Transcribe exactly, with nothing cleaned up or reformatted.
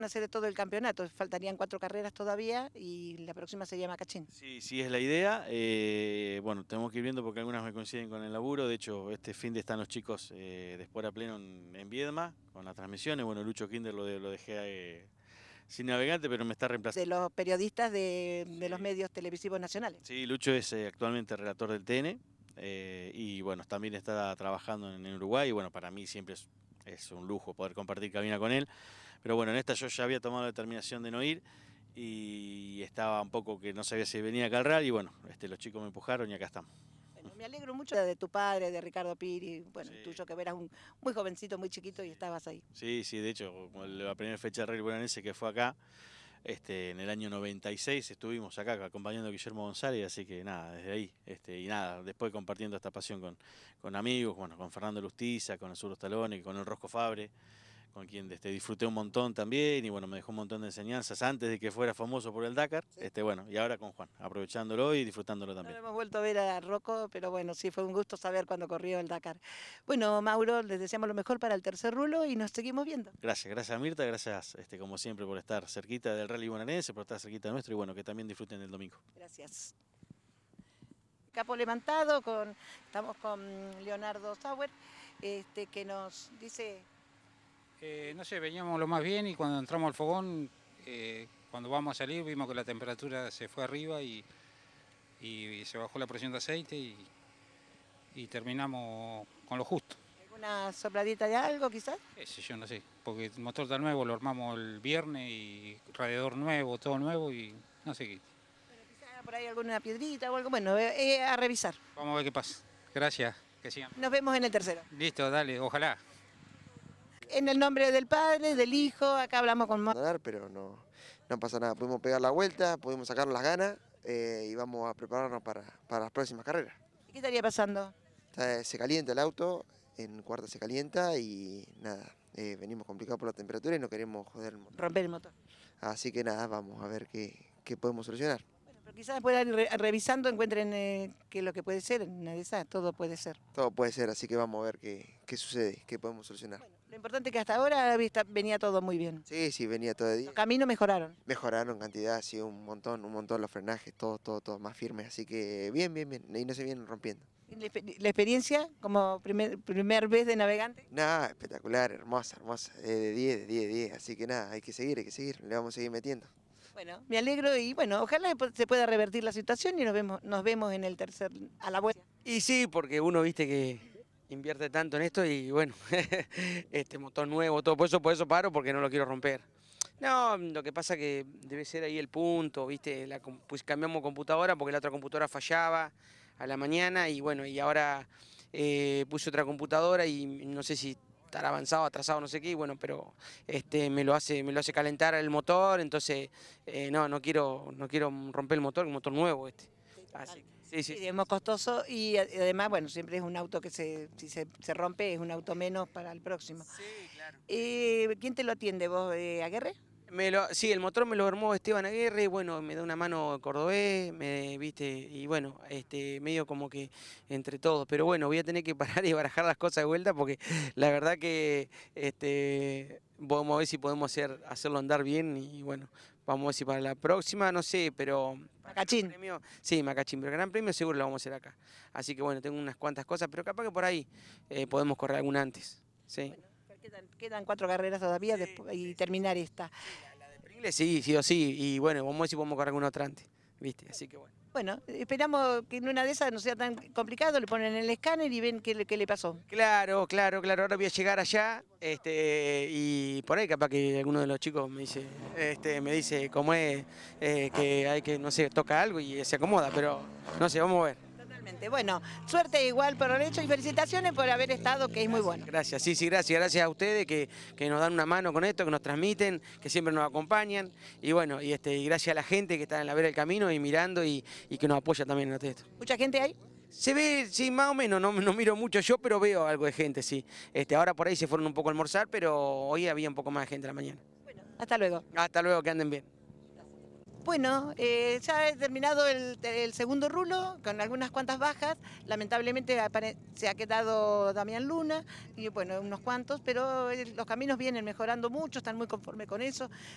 hacer de todo el campeonato, faltarían cuatro carreras todavía y la próxima sería Macachín. Sí, sí es la idea. Eh, bueno, tenemos que ir viendo porque algunas me coinciden con el laburo. De hecho, este fin de están los chicos eh, de Sport a Pleno en, en Viedma con las transmisiones. Bueno, Lucho Kinder lo, de, lo dejé eh, sin navegante, pero me está reemplazando. De los periodistas de, Sí. de los medios televisivos nacionales. Sí, Lucho es eh, actualmente relator del T N eh, y bueno, también está trabajando en, en Uruguay y bueno, para mí siempre es, es un lujo poder compartir cabina con él. Pero bueno, en esta yo ya había tomado la determinación de no ir y estaba un poco que no sabía si venía acá al rally y bueno, este, los chicos me empujaron y acá estamos. Bueno, me alegro mucho de tu padre, de Ricardo Piri, bueno, Sí. tuyo que eras un muy jovencito, muy chiquito y estabas ahí. Sí, sí, de hecho, la primera fecha de rally bonaerense que fue acá, este, en el año noventa y seis estuvimos acá acompañando a Guillermo González, así que nada, desde ahí, este, y nada, después compartiendo esta pasión con, con amigos, bueno, con Fernando Lustiza, con el Zurdo Stallone, con el Rosco Fabre, con quien este, disfruté un montón también y bueno, me dejó un montón de enseñanzas antes de que fuera famoso por el Dakar, sí. este, bueno, y ahora con Juan, aprovechándolo y disfrutándolo también. No lo hemos vuelto a ver a Rocco, pero bueno, sí, fue un gusto saber cuando corrió el Dakar. Bueno, Mauro, les deseamos lo mejor para el tercer rulo y nos seguimos viendo. Gracias, gracias a Mirta, gracias este, como siempre por estar cerquita del rally bonaerense, por estar cerquita de nuestro y bueno, que también disfruten del domingo. Gracias. Capo levantado, con, estamos con Leonardo Sauer, este, que nos dice... Eh, no sé, veníamos lo más bien y cuando entramos al fogón, eh, cuando vamos a salir vimos que la temperatura se fue arriba y, y, y se bajó la presión de aceite y, y terminamos con lo justo. ¿Alguna sopladita de algo quizás? Ese yo no sé, porque el motor está nuevo, lo armamos el viernes y radiador nuevo, todo nuevo y no sé qué. Bueno, quizás por ahí alguna piedrita o algo, bueno, eh, eh, a revisar. Vamos a ver qué pasa. Gracias, que sigan. Nos vemos en el tercero. Listo, dale, ojalá. En el nombre del padre, del hijo, acá hablamos con... Pero no, no pasa nada, pudimos pegar la vuelta, pudimos sacar las ganas eh, y vamos a prepararnos para, para las próximas carreras. ¿Y qué estaría pasando? Está, se calienta el auto, en cuarta se calienta y nada, eh, venimos complicados por la temperatura y no queremos joder el motor. Romper el motor. Así que nada, vamos a ver qué, qué podemos solucionar. Bueno, pero quizás puedan ir re revisando, encuentren eh, qué es lo que puede ser, una de esas, todo puede ser. Todo puede ser, así que vamos a ver qué, qué sucede, qué podemos solucionar. Bueno, lo importante es que hasta ahora venía todo muy bien. Sí, sí, venía todo de día. Los caminos mejoraron. Mejoraron cantidad, sí, un montón, un montón los frenajes, todo, todo, todo más firme, así que bien, bien, bien, y no se vienen rompiendo. ¿La, la experiencia como primer, primer vez de navegante? Nada, espectacular, hermosa, hermosa, eh, de diez, de diez, de diez, así que nada, hay que seguir, hay que seguir, le vamos a seguir metiendo. Bueno, me alegro y bueno, ojalá se pueda revertir la situación y nos vemos, nos vemos en el tercer, a la vuelta. Y sí, porque uno viste que invierte tanto en esto y bueno, este motor nuevo, todo, por eso, por eso paro, porque no lo quiero romper. No, lo que pasa que debe ser ahí el punto, viste, la, pues cambiamos computadora porque la otra computadora fallaba a la mañana y bueno, y ahora eh, puse otra computadora y no sé si estará avanzado, atrasado, no sé qué, y bueno, pero este me lo hace, me lo hace calentar el motor, entonces eh, no, no quiero, no quiero romper el motor, un motor nuevo este. Así, sí, sí. Sí, es muy costoso y además, bueno, siempre es un auto que se, si se, se rompe es un auto menos para el próximo. Sí, claro. Eh, ¿Quién te lo atiende vos, eh, Aguerre? Me lo, sí, el motor me lo armó Esteban Aguirre, bueno, me da una mano cordobés, me, viste, y bueno, este, medio como que entre todos, pero bueno, voy a tener que parar y barajar las cosas de vuelta porque la verdad que este, vamos a ver si podemos hacer, hacerlo andar bien y bueno, vamos a ver si para la próxima, no sé, pero... Macachín. Premio, sí, Macachín, pero Gran Premio seguro lo vamos a hacer acá. Así que bueno, tengo unas cuantas cosas, pero capaz que por ahí eh, podemos correr alguna antes, sí. Bueno. Quedan, quedan cuatro carreras todavía sí, después, y terminar esta. Sí, la, la de Pringles sí, sí o sí, y bueno, vamos a ver si podemos correr alguna otra antes, ¿viste? Así que bueno. Bueno, esperamos que en una de esas no sea tan complicado, le ponen el escáner y ven qué, qué le pasó. Claro, claro, claro, ahora voy a llegar allá este, y por ahí capaz que alguno de los chicos me dice, este, me dice cómo es, eh, que hay que, no sé, toca algo y se acomoda, pero no sé, vamos a ver. Totalmente. Bueno, suerte igual por el hecho y felicitaciones por haber estado, que es muy bueno. Gracias, sí, sí, gracias, gracias a ustedes que, que nos dan una mano con esto, que nos transmiten, que siempre nos acompañan y bueno, y, este, y gracias a la gente que está en la vera del camino y mirando y, y que nos apoya también en esto. ¿Mucha gente hay? Se ve, sí, más o menos, no, no miro mucho yo, pero veo algo de gente, sí. Este, ahora por ahí se fueron un poco a almorzar, pero hoy había un poco más de gente a la mañana. Bueno, hasta luego. Hasta luego, que anden bien. Bueno, eh, ya he terminado el, el segundo rulo con algunas cuantas bajas. Lamentablemente se ha quedado Damián Luna y bueno, unos cuantos, pero los caminos vienen mejorando mucho, están muy conformes con eso.